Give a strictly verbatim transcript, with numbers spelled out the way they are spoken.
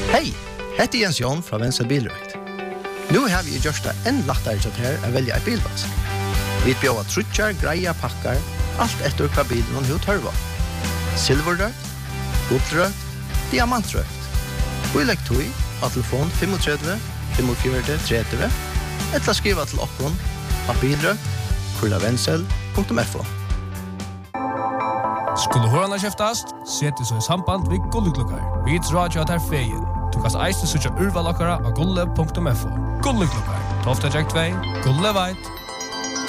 Hei, hette Jens Jon fra Venstre Bilrøkt. Nå har vi gjort det enn lettere til her å velge en bilvask. Vi bjør trutjar, greia pakkar, alt etter hva bilen hun tørva. Silverrøkt, guldrøkt, diamantrøkt. Og i legg tog av telefon fem tre fem fire tre tre eller skriva til okkon av bilrøkt, kurla vensel punktum f o. Skulle hørene kjeftast, sette så i samband ved Gulleklukkar. Vi drar til at her feien. Du kan eiste søtja urvalokkara av gulle punktum f o. Gulleklukkar, tolv tre två, gulle veit.